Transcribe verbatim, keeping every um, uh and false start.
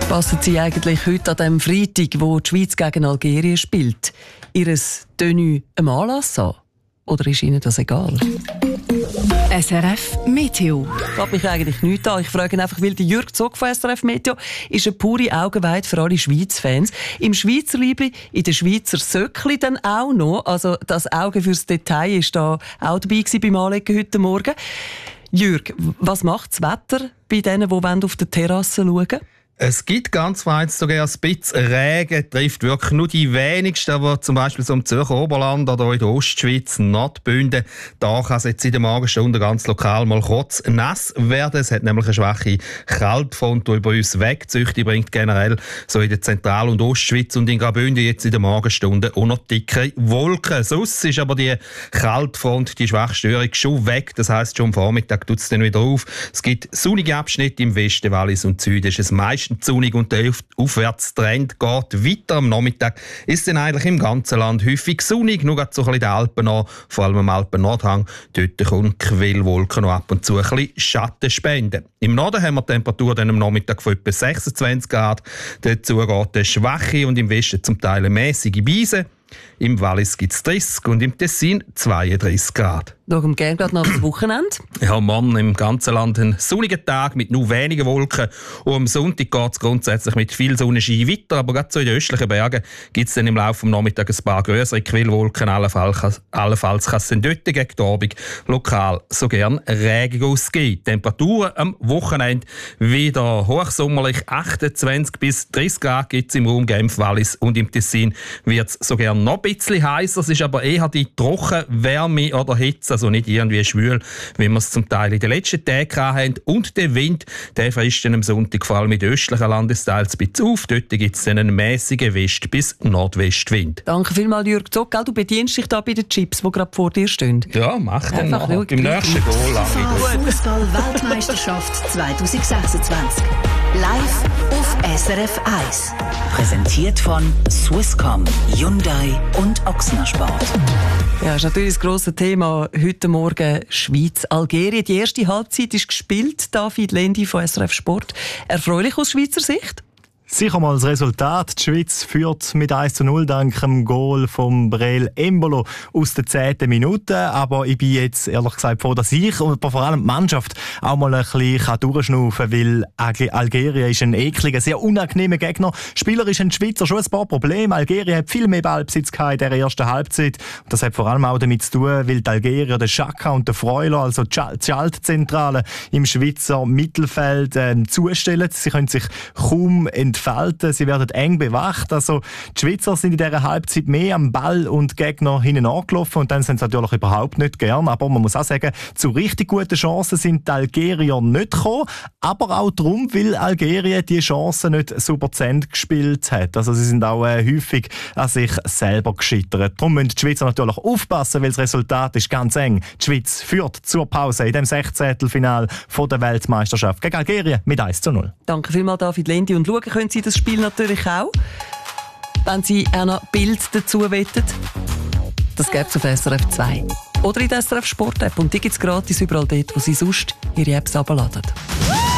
Passen Sie eigentlich heute an dem Freitag, wo die Schweiz gegen Algerien spielt, Ihres Tenue am Anlass an? Oder ist Ihnen das egal? S R F Meteo. Geht mich eigentlich nichts an. Ich frage ihn einfach, weil der Jürg Zog von S R F Meteo ist eine pure Augenweide für alle Schweiz-Fans. Im Schweizer Liebli, in den Schweizer Söckli dann auch noch. Also das Auge fürs Detail ist da auch dabei gewesen beim Anlegen heute Morgen. Jürg, was macht das Wetter bei denen, die auf der Terrasse schauen wollen? Es gibt ganz weit sogar ein bisschen Regen, trifft wirklich nur die wenigsten, aber zum Beispiel so im Zürcher Oberland oder in der Ostschweiz, Nordbünden, da kann es jetzt in der Morgenstunde ganz lokal mal kurz nass werden. Es hat nämlich eine schwache Kaltfront, die über uns wegzieht. Die bringt generell so in der Zentral- und Ostschweiz und in Graubünden jetzt in der Morgenstunde auch noch dicke Wolken. Sonst ist aber die Kaltfront, die Schwachstörung schon weg. Das heisst, schon am Vormittag tut es dann wieder auf. Es gibt sonnige Abschnitte im Westen, Wallis und Süden. Ist es meistens sonnig und der Aufwärtstrend geht weiter. Am Nachmittag ist es eigentlich im ganzen Land häufig sonnig, nur gerade so ein bisschen die Alpen an, vor allem am Alpen-Nordhang. Dort können Quellwolken noch ab und zu ein bisschen Schatten spenden. Im Norden haben wir die Temperatur dann am Nachmittag von etwa sechsundzwanzig Grad. Dazu geht eine schwache und im Westen zum Teil eine mäßige Brise. Im Wallis gibt es dreißig und im Tessin zweiunddreißig Grad. Schauen wir gerne gerade nach dem Wochenende. Ja, morgen im ganzen Land ein sonniger Tag mit nur wenigen Wolken. Und am Sonntag geht es grundsätzlich mit viel Sonnenschein weiter. Aber gerade so in den östlichen Bergen gibt es dann im Laufe des Nachmittags ein paar größere Quellwolken. Allenfalls, allenfalls kann es dann dort gegen die Abend lokal so gern Regenguss geben. Temperaturen am Wochenende wieder hochsommerlich. achtundzwanzig bis dreißig Grad gibt es im Raum Genf, Wallis und im Tessin wird es so gern noch ein bisschen heißer. Es ist aber eher die Trockenwärme oder Hitze, also nicht irgendwie schwül, wie wir es zum Teil in den letzten Tagen hatten. Und der Wind, der frisst dann am Sonntag vor allem in den östlichen Landesteilen ein bisschen auf. Dort gibt es einen mäßigen West- bis Nordwestwind. Danke vielmals, Jürg Zog. Du bedienst dich da bei den Chips, die gerade vor dir stehen. Ja, mach den Einfach nachher. Beim nächsten Goal. Fußball-Weltmeisterschaft zwanzig sechsundzwanzig. Live auf S R F eins. Präsentiert von Swisscom, Hyundai und Ochsner Sport. Ja, das ist natürlich das grosse Thema heute Morgen Schweiz-Algerien. Die erste Halbzeit ist gespielt. David Lendi von S R F Sport. Erfreulich aus Schweizer Sicht? Sicher mal das Resultat. Die Schweiz führt mit eins zu null dank dem Goal von Breel Embolo aus der zehnten Minute. Aber ich bin jetzt ehrlich gesagt froh, dass ich und vor allem die Mannschaft auch mal ein bisschen durchschnaufen kann, weil Algerien ist ein ekliger, sehr unangenehmer Gegner. Spielerisch haben die Schweizer schon ein paar Probleme. Algerien hat viel mehr Ballbesitz in der ersten Halbzeit. Und das hat vor allem auch damit zu tun, weil die Algerier, der Xhaka und der Freuler, also die Schaltzentrale im Schweizer Mittelfeld äh, zustellen. Sie können sich kaum entfalten. Sie werden eng bewacht. Also, die Schweizer sind in dieser Halbzeit mehr am Ball und Gegner hinten angelaufen und dann sind sie natürlich überhaupt nicht gern. Aber man muss auch sagen, zu richtig guten Chancen sind die Algerier nicht gekommen. Aber auch darum, weil Algerien die Chancen nicht super zu Ende gespielt hat. Also, sie sind auch äh, häufig an sich selber gescheitert. Darum müssen die Schweizer natürlich aufpassen, weil das Resultat ist ganz eng. Die Schweiz führt zur Pause in dem Sechzehntelfinale der Weltmeisterschaft gegen Algerien mit eins zu null. Danke vielmals, David Lendi. Und schauen können Sie das Spiel natürlich auch, wenn Sie auch noch Bild dazu wettet. Das gibt es auf S R F zwei. Oder in der S R F Sport App. Und die gibt es gratis überall dort, wo Sie sonst Ihre Apps herunterladen.